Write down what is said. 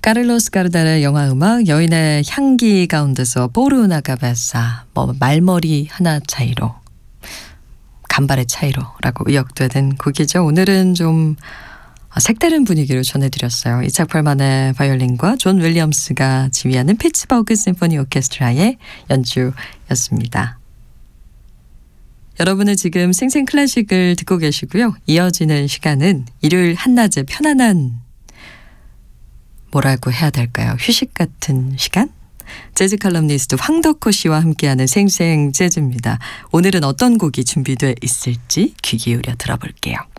카를로스 가르다의 영화 음악 여인의 향기 가운데서 포르나 카베사 말머리 하나 차이로 간발의 차이로라고 의역되는 곡이죠. 오늘은 좀 색다른 분위기로 전해드렸어요. 이착 펄만의 바이올린과 존 윌리엄스가 지휘하는 피츠버그 심포니 오케스트라의 연주였습니다. 여러분은 지금 생생 클래식을 듣고 계시고요. 이어지는 시간은 일요일 한낮의 편안한 뭐라고 해야 될까요? 휴식 같은 시간? 재즈 칼럼니스트 황덕호 씨와 함께하는 생생 재즈입니다. 오늘은 어떤 곡이 준비되어 있을지 귀 기울여 들어볼게요.